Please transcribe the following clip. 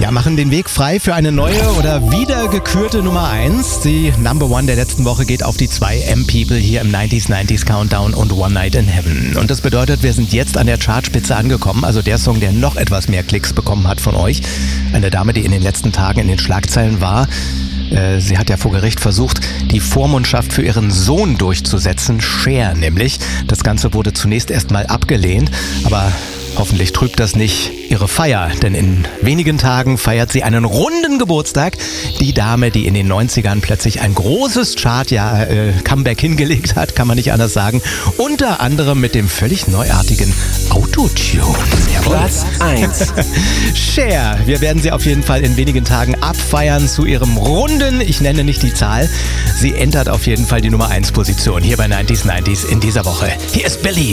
Ja, machen den Weg frei für eine neue oder wieder gekürte Nummer 1. Die Number 1 der letzten Woche geht auf die 2 M-People hier im 90s Countdown und One Night in Heaven. Und das bedeutet, wir sind jetzt an der Chartspitze angekommen, also der Song, der noch etwas mehr Klicks bekommen hat von euch. Eine Dame, die in den letzten Tagen in den Schlagzeilen war. Sie hat ja vor Gericht versucht, die Vormundschaft für ihren Sohn durchzusetzen, Cher nämlich. Das Ganze wurde zunächst erstmal abgelehnt, aber hoffentlich trübt das nicht ihre Feier, denn in wenigen Tagen feiert sie einen runden Geburtstag. Die Dame, die in den 90ern plötzlich ein großes Comeback hingelegt hat, kann man nicht anders sagen. Unter anderem mit dem völlig neuartigen Autotune. Platz 1. Cher, wir werden sie auf jeden Fall in wenigen Tagen abfeiern zu ihrem runden, ich nenne nicht die Zahl. Sie entert auf jeden Fall die Nummer 1 Position hier bei 90s in dieser Woche. Hier ist Believe.